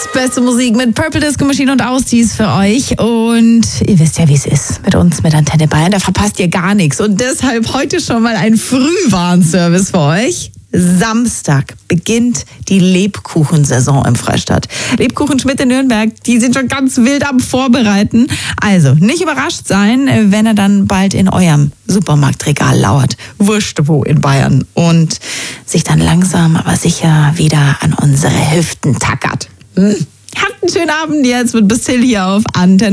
Beste Musik mit Purple Disco Machine und Austies für euch. Und ihr wisst ja, wie es ist mit uns, mit Antenne Bayern. Da verpasst ihr gar nichts. Und deshalb heute schon mal ein Frühwarnservice für euch. Samstag beginnt die Lebkuchensaison im Freistaat. Lebkuchen Schmidt in Nürnberg, die sind schon ganz wild am Vorbereiten. Also nicht überrascht sein, wenn er dann bald in eurem Supermarktregal lauert. Wurscht wo in Bayern. Und sich dann langsam, aber sicher wieder an unsere Hüften tackert. Habt einen schönen Abend jetzt mit Bis Till hier auf Antenne.